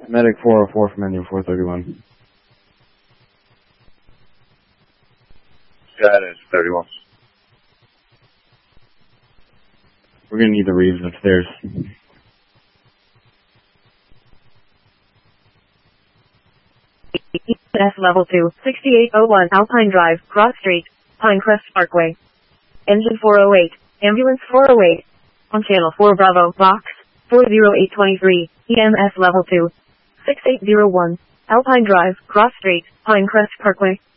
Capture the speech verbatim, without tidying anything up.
Medic four oh four from Menu four thirty-one. Status thirty-one. We're gonna need the Reeves upstairs. E M S Level two, sixty-eight oh one Alpine Drive, Cross Street, Pinecrest Parkway. Engine four oh eight, Ambulance four oh eight. On Channel four Bravo, Box four oh eight two three, E M S Level two, six eight oh one, Alpine Drive, Cross Street, Pinecrest Parkway.